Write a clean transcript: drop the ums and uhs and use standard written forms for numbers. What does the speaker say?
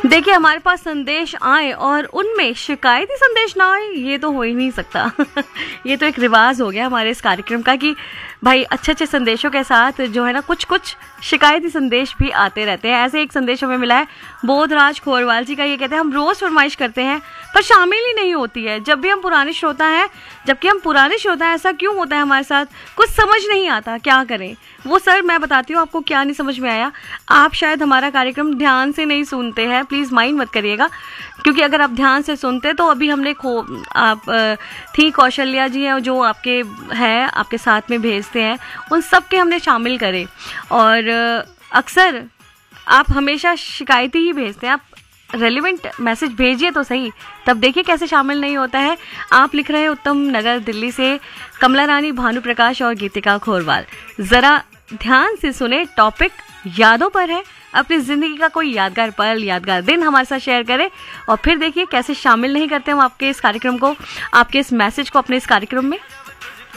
देखिए, हमारे पास संदेश आए और उनमें शिकायती संदेश ना आए, ये तो हो ही नहीं सकता। ये तो एक रिवाज हो गया हमारे इस कार्यक्रम का कि भाई अच्छे अच्छे संदेशों के साथ जो है ना कुछ कुछ शिकायती संदेश भी आते रहते हैं। ऐसे एक संदेश हमें मिला है बोधराज खोरवाल जी का। ये कहते हैं हम रोज़ फरमाइश करते हैं पर शामिल ही नहीं होती है। जबकि हम पुराने श्रोता हैं, ऐसा क्यों होता है हमारे साथ, कुछ समझ नहीं आता, क्या करें। वो सर मैं बताती हूँ आपको क्या नहीं समझ में आया। आप शायद हमारा कार्यक्रम ध्यान से नहीं सुनते हैं, प्लीज़ माइंड मत करिएगा, क्योंकि अगर आप ध्यान से सुनते तो अभी हमने थी कौशल्या जी हैं जो आपके साथ में भेजते हैं, उन सब के हमने शामिल करे। और अक्सर आप हमेशा शिकायती ही भेजते हैं, आप रेलिवेंट मैसेज भेजिए तो सही, तब देखिए कैसे शामिल नहीं होता है। आप लिख रहे हैं उत्तम नगर दिल्ली से, कमला रानी, भानु प्रकाश और गीतिका खोरवाल। ज़रा ध्यान से सुने, टॉपिक यादों पर है। अपनी ज़िंदगी का कोई यादगार पल, यादगार दिन हमारे साथ शेयर करें और फिर देखिए कैसे शामिल नहीं करते हम आपके इस कार्यक्रम को, आपके इस मैसेज को अपने इस कार्यक्रम में।